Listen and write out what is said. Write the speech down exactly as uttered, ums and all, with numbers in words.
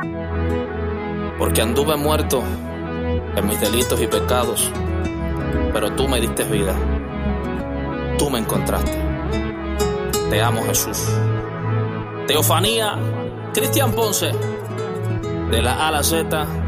Porque anduve muerto en mis delitos y pecados, pero tú me diste vida, tú me encontraste. Te amo, Jesús. Teofanía, Cristian Ponce, de la A a la Z.